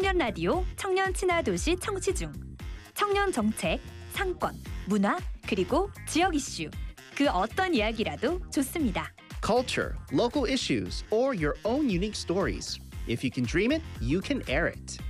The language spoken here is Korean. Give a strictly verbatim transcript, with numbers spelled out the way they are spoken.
청년 라디오 청년 친화 도시 청취 중. 청년 정책, 상권, 문화, 그리고 지역 이슈. 그 어떤 이야기라도 좋습니다. Culture, local issues, or your own unique stories. If you can dream it, you can air it.